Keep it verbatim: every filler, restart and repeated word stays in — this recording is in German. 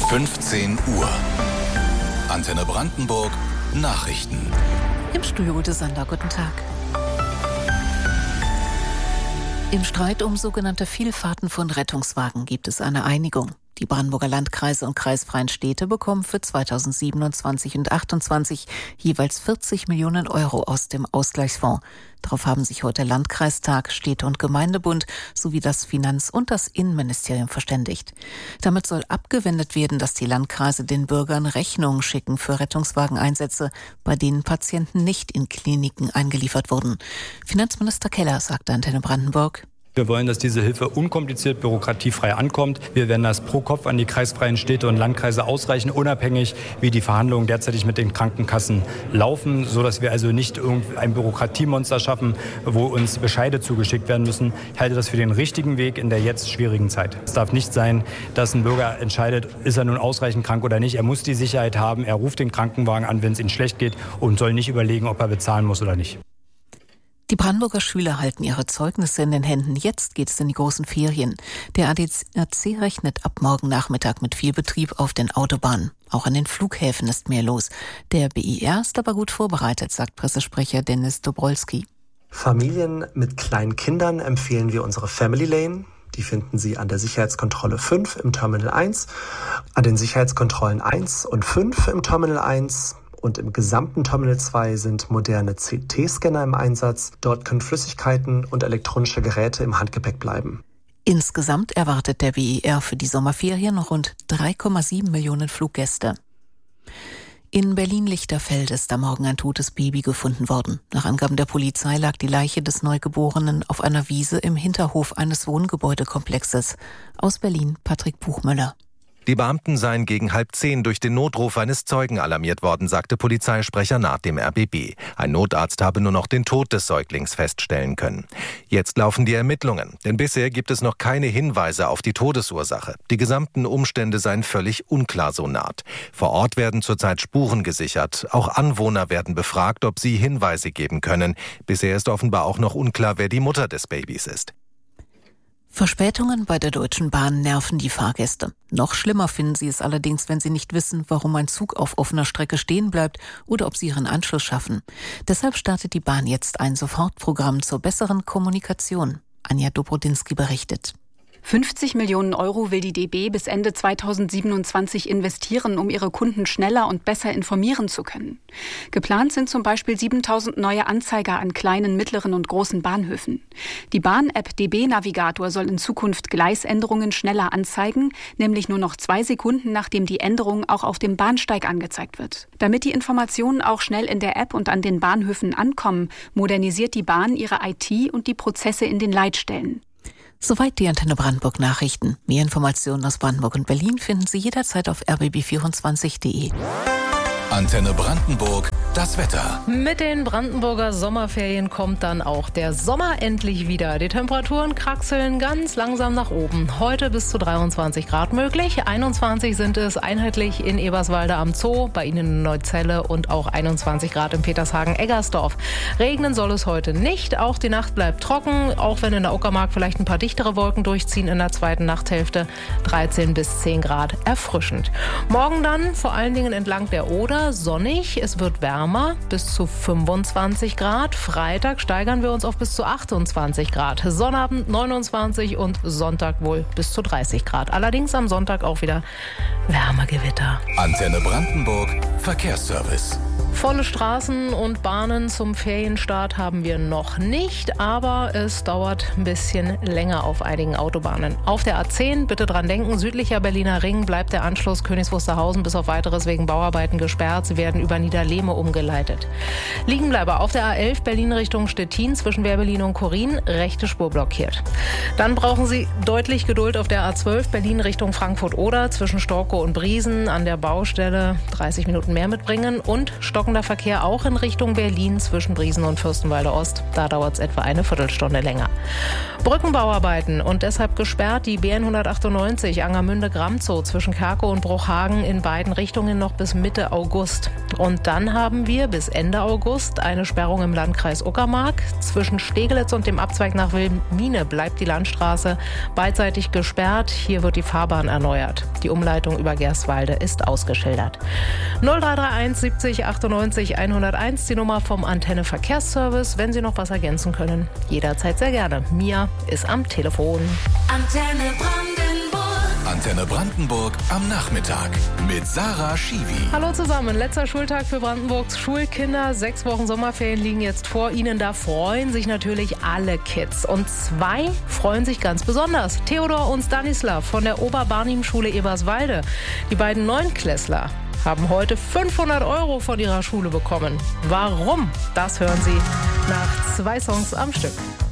fünfzehn Uhr. Antenne Brandenburg Nachrichten. Im Studio Ute Sander, guten Tag. Im Streit um sogenannte Vielfahrten von Rettungswagen gibt es eine Einigung. Die Brandenburger Landkreise und kreisfreien Städte bekommen für zweitausendsiebenundzwanzig und achtundzwanzig jeweils vierzig Millionen Euro aus dem Ausgleichsfonds. Darauf haben sich heute Landkreistag, Städte- und Gemeindebund sowie das Finanz- und das Innenministerium verständigt. Damit soll abgewendet werden, dass die Landkreise den Bürgern Rechnungen schicken für Rettungswageneinsätze, bei denen Patienten nicht in Kliniken eingeliefert wurden. Finanzminister Keller sagte Antenne Brandenburg: Wir wollen, dass diese Hilfe unkompliziert, bürokratiefrei ankommt. Wir werden das pro Kopf an die kreisfreien Städte und Landkreise ausreichen, unabhängig wie die Verhandlungen derzeitig mit den Krankenkassen laufen, sodass wir also nicht ein Bürokratiemonster schaffen, wo uns Bescheide zugeschickt werden müssen. Ich halte das für den richtigen Weg in der jetzt schwierigen Zeit. Es darf nicht sein, dass ein Bürger entscheidet, ist er nun ausreichend krank oder nicht. Er muss die Sicherheit haben, er ruft den Krankenwagen an, wenn es ihm schlecht geht, und soll nicht überlegen, ob er bezahlen muss oder nicht. Die Brandenburger Schüler halten ihre Zeugnisse in den Händen. Jetzt geht es in die großen Ferien. Der A D A C rechnet ab morgen Nachmittag mit viel Betrieb auf den Autobahnen. Auch an den Flughäfen ist mehr los. Der B I R ist aber gut vorbereitet, sagt Pressesprecher Dennis Dobrolski. Familien mit kleinen Kindern empfehlen wir unsere Family Lane. Die finden Sie an der Sicherheitskontrolle fünf im Terminal eins, an den Sicherheitskontrollen eins und fünf im Terminal eins. Und im gesamten Terminal zwei sind moderne C T-Scanner im Einsatz. Dort können Flüssigkeiten und elektronische Geräte im Handgepäck bleiben. Insgesamt erwartet der B I R für die Sommerferien rund drei Komma sieben Millionen Fluggäste. In Berlin-Lichterfeld ist am Morgen ein totes Baby gefunden worden. Nach Angaben der Polizei lag die Leiche des Neugeborenen auf einer Wiese im Hinterhof eines Wohngebäudekomplexes. Aus Berlin, Patrick Buchmüller. Die Beamten seien gegen halb zehn durch den Notruf eines Zeugen alarmiert worden, sagte Polizeisprecher Naht dem R B B. Ein Notarzt habe nur noch den Tod des Säuglings feststellen können. Jetzt laufen die Ermittlungen, denn bisher gibt es noch keine Hinweise auf die Todesursache. Die gesamten Umstände seien völlig unklar, so Naht. Vor Ort werden zurzeit Spuren gesichert. Auch Anwohner werden befragt, ob sie Hinweise geben können. Bisher ist offenbar auch noch unklar, wer die Mutter des Babys ist. Verspätungen bei der Deutschen Bahn nerven die Fahrgäste. Noch schlimmer finden sie es allerdings, wenn sie nicht wissen, warum ein Zug auf offener Strecke stehen bleibt oder ob sie ihren Anschluss schaffen. Deshalb startet die Bahn jetzt ein Sofortprogramm zur besseren Kommunikation. Anja Dobrodinsky berichtet. fünfzig Millionen Euro will die D B bis Ende zweitausendsiebenundzwanzig investieren, um ihre Kunden schneller und besser informieren zu können. Geplant sind zum Beispiel siebentausend neue Anzeiger an kleinen, mittleren und großen Bahnhöfen. Die Bahn-App D B-Navigator soll in Zukunft Gleisänderungen schneller anzeigen, nämlich nur noch zwei Sekunden, nachdem die Änderung auch auf dem Bahnsteig angezeigt wird. Damit die Informationen auch schnell in der App und an den Bahnhöfen ankommen, modernisiert die Bahn ihre I T und die Prozesse in den Leitstellen. Soweit die Antenne Brandenburg Nachrichten. Mehr Informationen aus Brandenburg und Berlin finden Sie jederzeit auf r b b vierundzwanzig punkt d e. Antenne Brandenburg, das Wetter. Mit den Brandenburger Sommerferien kommt dann auch der Sommer endlich wieder. Die Temperaturen kraxeln ganz langsam nach oben. Heute bis zu dreiundzwanzig Grad möglich. einundzwanzig sind es einheitlich in Eberswalde am Zoo, bei Ihnen in Neuzelle und auch einundzwanzig Grad in Petershagen-Eggersdorf. Regnen soll es heute nicht. Auch die Nacht bleibt trocken, auch wenn in der Uckermark vielleicht ein paar dichtere Wolken durchziehen in der zweiten Nachthälfte. dreizehn bis zehn Grad erfrischend. Morgen dann vor allen Dingen entlang der Oder sonnig, es wird wärmer, bis zu fünfundzwanzig Grad. Freitag steigern wir uns auf bis zu achtundzwanzig Grad. Sonnabend neunundzwanzig und Sonntag wohl bis zu dreißig Grad. Allerdings am Sonntag auch wieder Wärmegewitter. Antenne Brandenburg, Verkehrsservice. Volle Straßen und Bahnen zum Ferienstart haben wir noch nicht, aber es dauert ein bisschen länger auf einigen Autobahnen. Auf der A zehn, bitte dran denken, südlicher Berliner Ring bleibt der Anschluss Königs Wusterhausen bis auf Weiteres wegen Bauarbeiten gesperrt. Sie werden über Niederlehme umgeleitet. Liegenbleiber auf der A elf Berlin Richtung Stettin zwischen Werbelin und Korin, rechte Spur blockiert. Dann brauchen Sie deutlich Geduld auf der A zwölf Berlin Richtung Frankfurt-Oder zwischen Storkow und Briesen an der Baustelle dreißig Minuten mehr mitbringen und Stockender Verkehr auch in Richtung Berlin zwischen Briesen und Fürstenwalde Ost. Da dauert es etwa eine Viertelstunde länger. Brückenbauarbeiten und deshalb gesperrt die B N hundertachtundneunzig Angermünde-Gramzow zwischen Kerkow und Bruchhagen in beiden Richtungen noch bis Mitte August. Und dann haben wir bis Ende August eine Sperrung im Landkreis Uckermark. Zwischen Steglitz und dem Abzweig nach Wilhelmine bleibt die Landstraße beidseitig gesperrt. Hier wird die Fahrbahn erneuert. Die Die Umleitung über Gerswalde ist ausgeschildert. null drei drei eins siebzig achtundneunzig hunderteins, die Nummer vom Antenne Verkehrsservice. Wenn Sie noch was ergänzen können, jederzeit sehr gerne. Mia ist am Telefon. Antenne Brandenburg. Antenne Brandenburg am Nachmittag mit Sarah Schiwi. Hallo zusammen, letzter Schultag für Brandenburgs Schulkinder. Sechs Wochen Sommerferien liegen jetzt vor Ihnen. Da freuen sich natürlich alle Kids. Und zwei freuen sich ganz besonders. Theodor und Stanislav von der Oberbarnim-Schule Eberswalde. Die beiden Neunklässler haben heute fünfhundert Euro von ihrer Schule bekommen. Warum? Das hören Sie nach zwei Songs am Stück.